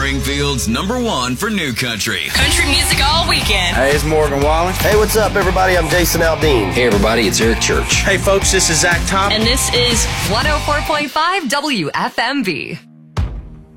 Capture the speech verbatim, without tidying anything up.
Springfield's number one for new country. Country music all weekend. Hey, it's Morgan Wallen. Hey, what's up, everybody? I'm Jason Aldean. Hey, everybody, it's Eric Church. Hey, folks, this is Zach Top. And this is one oh four point five W F M V.